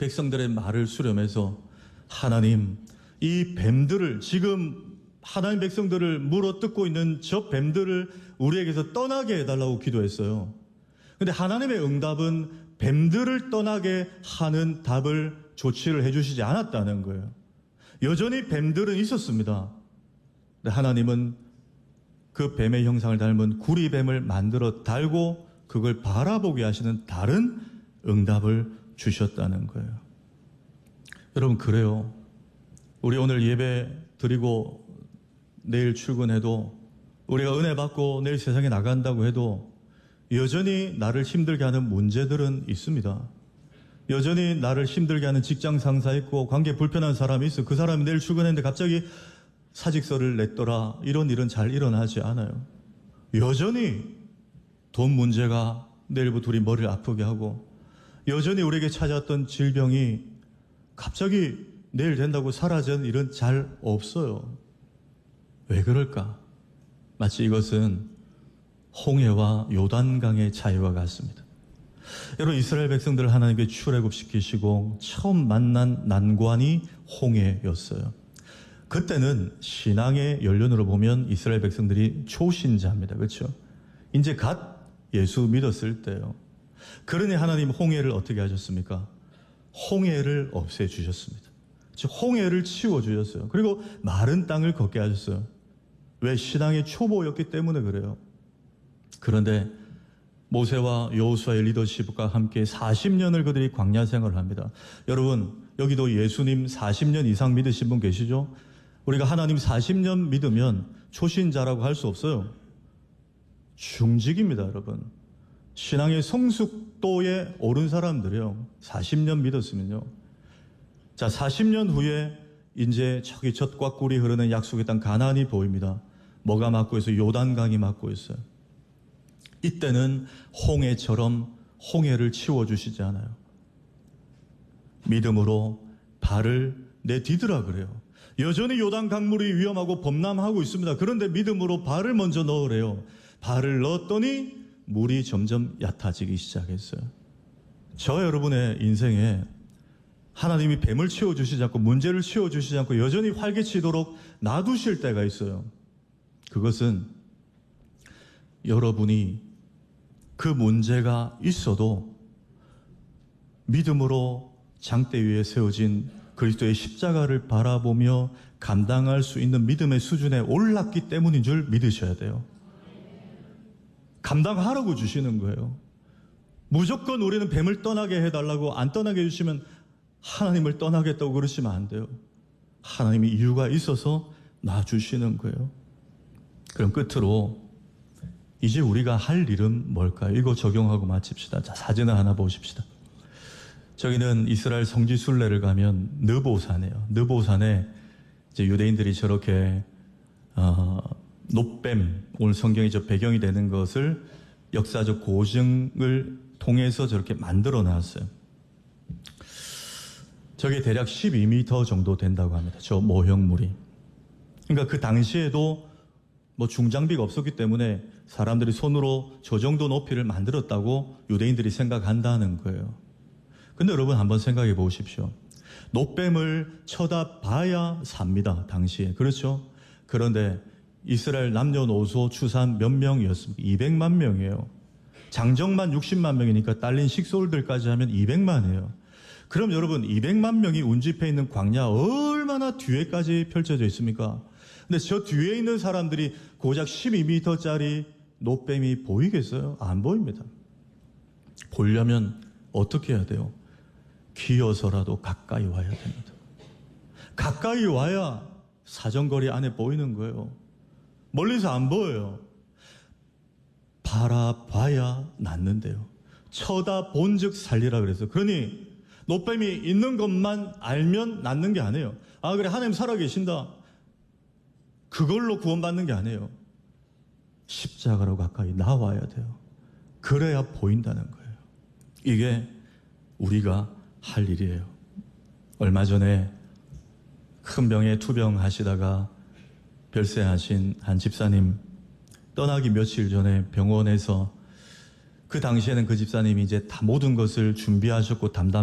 백성들의 말을 수렴해서 하나님, 이 뱀들을, 지금 하나님 백성들을 물어뜯고 있는 저 뱀들을 우리에게서 떠나게 해달라고 기도했어요. 근데 하나님의 응답은 뱀들을 떠나게 하는 답을 조치를 해주시지 않았다는 거예요. 여전히 뱀들은 있었습니다. 근데 하나님은 그 뱀의 형상을 닮은 구리뱀을 만들어 달고 그걸 바라보게 하시는 다른 응답을 주셨다는 거예요. 여러분, 그래요. 우리 오늘 예배 드리고 내일 출근해도, 우리가 은혜 받고 내일 세상에 나간다고 해도 여전히 나를 힘들게 하는 문제들은 있습니다. 여전히 나를 힘들게 하는 직장 상사 있고 관계 불편한 사람이 있어. 그 사람이 내일 출근했는데 갑자기 사직서를 냈더라. 이런 일은 잘 일어나지 않아요. 여전히 돈 문제가 내일부터 우리 머리를 아프게 하고, 여전히 우리에게 찾아왔던 질병이 갑자기 내일 된다고 사라지는 일은 잘 없어요. 왜 그럴까? 마치 이것은 홍해와 요단강의 차이와 같습니다. 여러분, 이스라엘 백성들을 하나님께 출애굽시키시고 처음 만난 난관이 홍해였어요. 그때는 신앙의 연륜으로 보면 이스라엘 백성들이 초신자입니다. 그렇죠? 이제 갓 예수 믿었을 때요. 그러니 하나님 홍해를 어떻게 하셨습니까? 홍해를 없애주셨습니다. 즉 홍해를 치워주셨어요. 그리고 마른 땅을 걷게 하셨어요. 왜? 신앙의 초보였기 때문에 그래요. 그런데 모세와 여호수아의 리더십과 함께 40년을 그들이 광야 생활을 합니다. 여러분, 여기도 예수님 40년 이상 믿으신 분 계시죠? 우리가 하나님 40년 믿으면 초신자라고 할 수 없어요. 중직입니다, 여러분. 신앙의 성숙도에 오른 사람들이요. 40년 믿었으면요. 자, 40년 후에 이제 저기 젖과 꿀이 흐르는 약속의 땅 가나안이 보입니다. 뭐가 막고 있어요? 요단강이 막고 있어요. 이때는 홍해처럼 홍해를 치워주시지 않아요. 믿음으로 발을 내디드라 그래요. 여전히 요단 강물이 위험하고 범람하고 있습니다. 그런데 믿음으로 발을 먼저 넣으래요. 발을 넣었더니 물이 점점 얕아지기 시작했어요. 저 여러분의 인생에 하나님이 뱀을 치워주시지 않고 문제를 치워주시지 않고 여전히 활개치도록 놔두실 때가 있어요. 그것은 여러분이 그 문제가 있어도 믿음으로 장대 위에 세워진 그리스도의 십자가를 바라보며 감당할 수 있는 믿음의 수준에 올랐기 때문인 줄 믿으셔야 돼요. 감당하라고 주시는 거예요. 무조건 우리는 뱀을 떠나게 해달라고 안 떠나게 해주시면 하나님을 떠나겠다고 그러시면 안 돼요. 하나님이 이유가 있어서 놔주시는 거예요. 그럼 끝으로 이제 우리가 할 일은 뭘까요? 이거 적용하고 마칩시다. 자, 사진을 하나 보십시다. 저기는 이스라엘 성지 순례를 가면 느보산이에요. 느보산에 이제 유대인들이 저렇게 놋뱀, 오늘 성경이 저 배경이 되는 것을 역사적 고증을 통해서 저렇게 만들어 놨어요. 저게 대략 12m 정도 된다고 합니다. 저 모형물이. 그러니까 그 당시에도 뭐 중장비가 없었기 때문에 사람들이 손으로 저 정도 높이를 만들었다고 유대인들이 생각한다는 거예요. 근데 여러분 한번 생각해 보십시오. 놋뱀을 쳐다봐야 삽니다. 당시에. 그렇죠? 그런데 이스라엘 남녀노소 추산 몇 명이었습니까? 200만 명이에요. 장정만 60만 명이니까 딸린 식솔들까지 하면 200만이에요. 그럼 여러분 200만 명이 운집해 있는 광야 얼마나 뒤에까지 펼쳐져 있습니까? 근데 저 뒤에 있는 사람들이 고작 12m짜리 놋뱀이 보이겠어요? 안 보입니다. 보려면 어떻게 해야 돼요? 기어서라도 가까이 와야 됩니다. 가까이 와야 사정거리 안에 보이는 거예요. 멀리서 안 보여요. 바라봐야 낫는데요. 쳐다본 즉 살리라 그래서. 그러니 놋뱀이 있는 것만 알면 낫는 게 아니에요. 아, 그래, 하나님 살아계신다. 그걸로 구원받는 게 아니에요. 십자가로 가까이 나와야 돼요. 그래야 보인다는 거예요. 이게 우리가 할 일이에요. 얼마 전에 큰 병에 투병하시다가 별세하신 한 집사님, 떠나기 며칠 전에 병원에서, 그 당시에는 그 집사님이 이제 다 모든 것을 준비하셨고 담당